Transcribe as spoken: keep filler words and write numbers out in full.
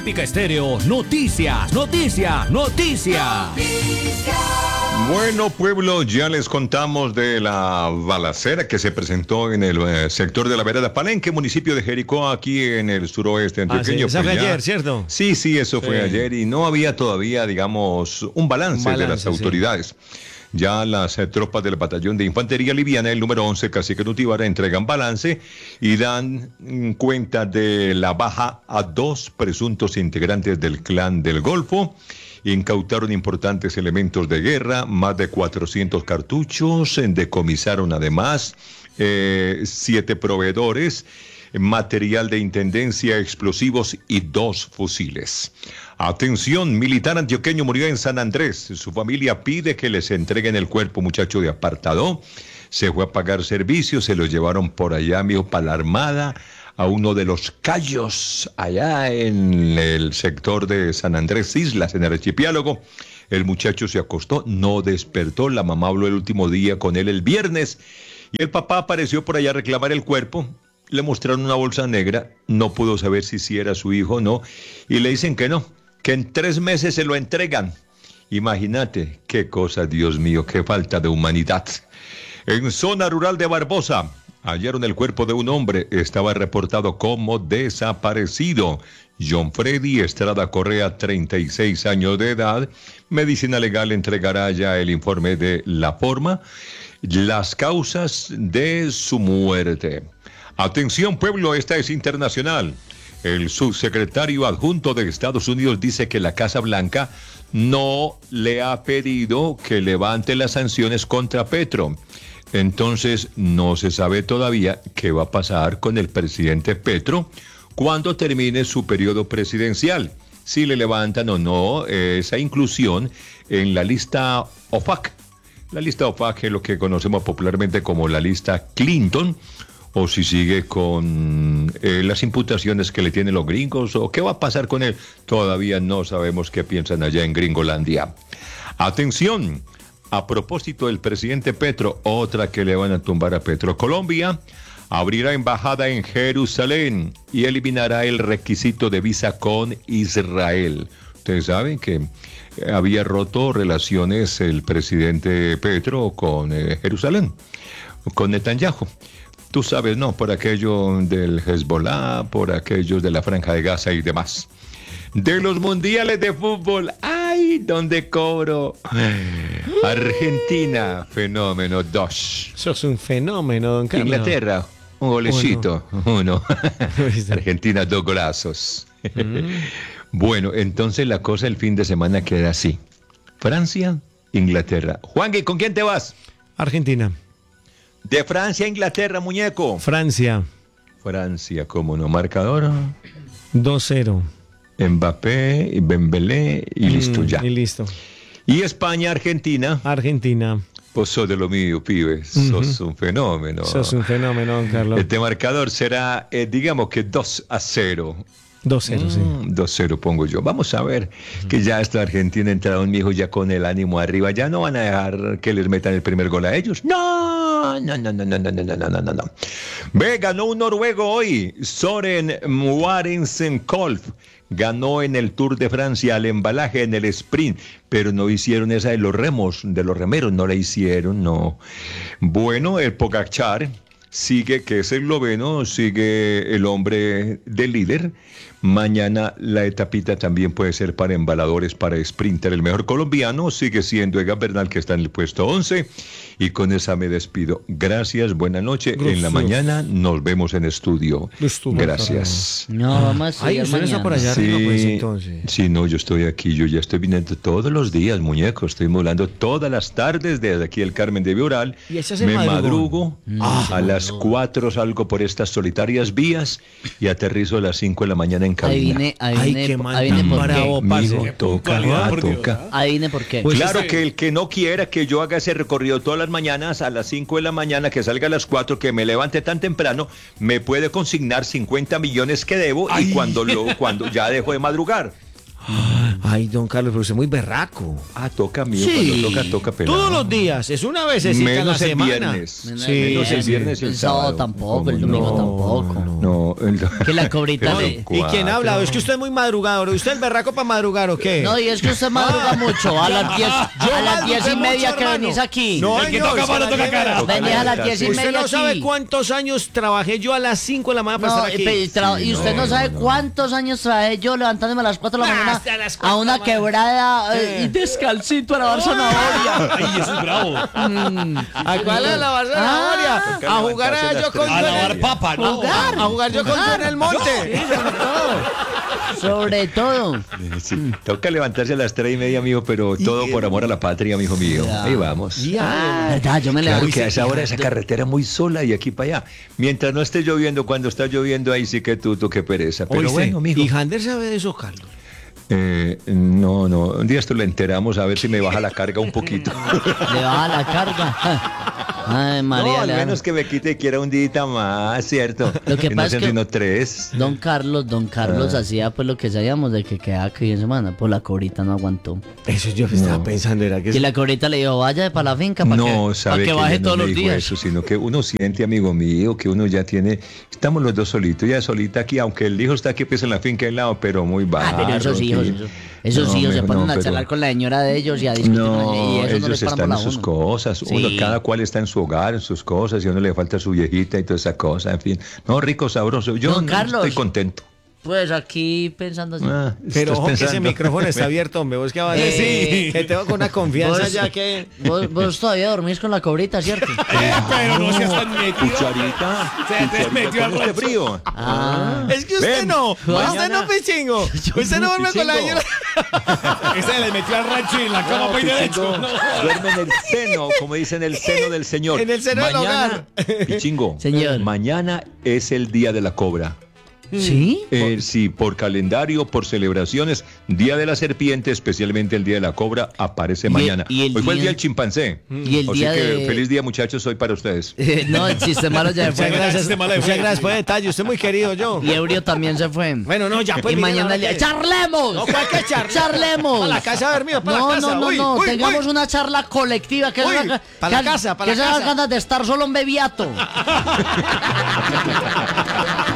Olímpica Estéreo, noticias, noticias, noticias. Bueno, pueblo, ya les contamos de la balacera que se presentó en el eh, sector de la vereda Palenque, municipio de Jericó, aquí en el suroeste antioqueño. Ah, sí, eso pues fue ya... ayer, ¿cierto? Sí, sí, eso Sí. fue ayer y no había todavía, digamos, un balance, un balance de las autoridades. Sí. Ya las eh, tropas del batallón de infantería liviana, el número once, Cacique Nutibara, entregan balance y dan mm, cuenta de la baja a dos presuntos integrantes del clan del Golfo. Incautaron importantes elementos de guerra, más de cuatrocientos cartuchos, decomisaron además eh, siete proveedores, material de intendencia, explosivos y dos fusiles. Atención, militar antioqueño murió en San Andrés. Su familia pide que les entreguen el cuerpo, muchacho de apartado. Se fue a pagar servicios, se lo llevaron por allá, mijo, para la Armada, a uno de los cayos, allá en el sector de San Andrés Islas, en el archipiélago. El muchacho se acostó, no despertó. La mamá habló el último día con él el viernes y el papá apareció por allá a reclamar el cuerpo. Le mostraron una bolsa negra, no pudo saber si, si era su hijo o no, y le dicen que no, que en tres meses se lo entregan. Imagínate, qué cosa, Dios mío, qué falta de humanidad. En zona rural de Barbosa, hallaron el cuerpo de un hombre, estaba reportado como desaparecido. John Freddy Estrada Correa, treinta y seis años de edad. Medicina Legal entregará ya el informe de la forma, las causas de su muerte. Atención, pueblo, esta es internacional. El subsecretario adjunto de Estados Unidos dice que la Casa Blanca no le ha pedido que levante las sanciones contra Petro. Entonces, no se sabe todavía qué va a pasar con el presidente Petro cuando termine su periodo presidencial. Si le levantan o no esa inclusión en la lista O F A C. La lista O F A C es lo que conocemos popularmente como la lista Clinton, o si sigue con eh, las imputaciones que le tienen los gringos, o qué va a pasar con él. Todavía no sabemos qué piensan allá en Gringolandia. Atención, a propósito del presidente Petro, otra que le van a tumbar a Petro. Colombia abrirá embajada en Jerusalén y eliminará el requisito de visa con Israel. Ustedes saben que había roto relaciones el presidente Petro con eh, Jerusalén, con Netanyahu. Tú sabes, ¿no? Por aquello del Hezbollah, por aquellos de la Franja de Gaza y demás. De los mundiales de fútbol, ¡ay! ¿Dónde cobro? Argentina, fenómeno, dos. Sos un fenómeno, don Carlos. Inglaterra, un golecito, uno. uno. Argentina, dos golazos. Mm. Bueno, entonces la cosa el fin de semana queda así. Francia, Inglaterra. Juangui, ¿con quién te vas? Argentina. De Francia a Inglaterra, muñeco. Francia. Francia, ¿cómo no? Marcador. dos cero. Mbappé, y Dembélé y listo Mm, ya. Y listo. Y España, Argentina. Argentina. Pues sos de lo mío, pibe. Ujú. Sos un fenómeno. Sos un fenómeno, don Carlos. Este marcador será, eh, digamos que dos a cero. dos cero, sí. Mm, dos cero pongo yo. Vamos a ver que ya esta Argentina entraron, mi hijo, ya con el ánimo arriba. Ya no van a dejar que les metan el primer gol a ellos. No, no, no, no, no, no, no, no, no, no, no. Ve, ganó un noruego hoy. Soren Warensen-Kolf. Ganó en el Tour de Francia al embalaje en el sprint, pero no hicieron esa de los remos, de los remeros, no la hicieron, no. Bueno, el Pogačar sigue, que es esloveno, sigue el hombre del líder. Mañana la etapita también puede ser para embaladores, para sprinter. El mejor colombiano sigue siendo Egan Bernal, que está en el puesto once. Y con esa me despido. Gracias, buena noche. Gracias. En la mañana nos vemos en estudio. Estuvo, Gracias. No, vamos a Ay, ir usted no está mañana. por allá Sí, arriba, pues, entonces. sí, no, yo estoy aquí, yo ya estoy viniendo todos los días, muñeco, estoy volando todas las tardes desde aquí el Carmen de Bioral. Y ese es el Me madrugón. madrugo, Ah, a las cuatro salgo por estas solitarias vías y aterrizo a las cinco de la mañana en cabina. Adivine, Ay, adivine, qué man adivine tan por bravo, qué. parce. Mijo, toca, ah, toca. Adivine por qué. Pues Claro usted- que el que no quiera que yo haga ese recorrido todas las mañanas a las cinco de la mañana, que salga a las cuatro, que me levante tan temprano, me puede consignar cincuenta millones que debo y cuando lo cuando ya dejo de madrugar. Ay, don Carlos, pero usted es muy berraco. Ah, toca mío, Sí. cuando toca, toca pelado. Todos los días, es una vececita a la Menos el semana. viernes. Menos Sí, Menos el sí, viernes y el el sábado sábado. tampoco, ¿Cómo el domingo no? tampoco. No, No, el- Que la cobrita Pero le- ¿Y cuatro. quién habla? Es que usted es muy madrugador. ¿Usted es berraco para madrugar o qué? No, y es que usted madruga mucho. A las diez, Yo a las madrugué diez y media mucho, que hermano. venís aquí. No, El que señor, toca es a mano, las toca diez de la cara. noche. Venís a las diez y Usted media no sabe aquí. cuántos años trabajé yo a las cinco de la mañana para No, estar aquí. y, tra- y usted no, sabe cuántos años traje yo levantándome a las cuatro de la Ah, mañana hasta las cuatro a de una la mañana. quebrada eh, y descalcito a lavar zanahoria. Ay, eso es bravo. ¿A cuál es la barra Ah. zanahoria? A jugar a yo con A yo en lavar el- papa, ¿no? Jugar. A jugar yo con yo en el monte. Sobre todo. Sí, toca levantarse a las tres y media, amigo, pero todo por amor a la patria, amigo mío. Ahí vamos. Ah, verdad, yo me Claro levanto. que a esa hora esa carretera muy sola y aquí para allá. Mientras no esté lloviendo, cuando está lloviendo, ahí sí que tú, tú qué pereza. Pero Oíste, bueno, amigo. ¿y Jander sabe de eso, Carlos? Eh, no, no. Un día esto lo enteramos a ver si me baja la carga un poquito. Le baja la carga. Ay, María. no, al le da- menos que me quite quiera un día más, ¿cierto? Lo que no pasa sean es que- sino tres. Don Carlos, don Carlos Ah. hacía pues lo que sabíamos de que quedaba aquí en semana, pues la cobrita no aguantó. Eso yo estaba No. pensando, era que... Y la cobrita le dijo, vaya para la finca para No, que, pa' sabe que que baje ella no todos me los dijo días. eso, sino que uno siente, amigo mío, que uno ya tiene, estamos los dos solitos, ya solita aquí, aunque el hijo está aquí pues en la finca al lado, pero muy bajo. Ah, pero esos hijos, esos, esos No, hijos se mijo, ponen no, a pero- charlar con la señora de ellos y a discutir No, y eso no ellos les para están por en la sus uno. cosas, uno, Sí. cada cual está en su hogar, en sus cosas, y a uno le falta su viejita y toda esa cosa, en fin. No, rico, sabroso, yo Don no Carlos. estoy contento. Pues aquí pensando así. Ah, Pero estás ojo que ese pensando. micrófono está abierto, hombre. Vos que vas a Eh, decir que tengo con una confianza vos- ya que... Vos, vos todavía dormís con la cobrita, ¿cierto? Eh, pero no seas tan metido. Cucharita, Se te cucharita metió con al este rancho. frío. Ah. Es que usted Ven, no, usted mañana- no, pichingo. Usted no vuelve con la Pichingo. señora. Ese le metió al rancho y en la cama para ir derecho. Pichingo, No. duerme en el seno, como dicen, en el seno del Señor. En el seno del Mañana, hogar. Pichingo, Señor. mañana es el día de la cobra. ¿Sí? Eh, sí, por calendario, por celebraciones, Día de la Serpiente, especialmente el Día de la Cobra, aparece Y el- mañana. y el Hoy fue el día- Día del Chimpancé. Y el Así día que de- feliz día, muchachos, hoy para ustedes. Eh, no, el chiste malo ya Muchas fue. gracias, Este mala muchas fue. gracias por el detalle. Usted es muy querido, yo. Y Eurio también se fue. Bueno, no, ya pues. y mire, mañana la el día. verdad que- ¡Charlemos! No, ¿cuál que charla? ¡Charlemos! Para la casa a dormir, para no, la casa. No, no, Uy, no, uy, tengamos uy. una charla colectiva que Uy, es la, pa' la que- casa, pa' que la esas casa. ganas de estar solo en Bebiato.